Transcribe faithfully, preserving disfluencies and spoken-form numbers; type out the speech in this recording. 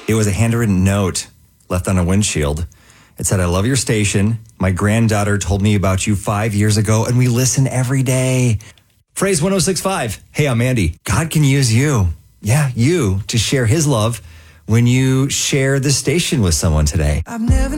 It was a handwritten note left on a windshield. It said, I love your station. My granddaughter told me about you five years ago, and we listen every day. Phrase one oh six point five. Hey, I'm Andy. God can use you. Yeah, you to share his love when you share the station with someone today. I've never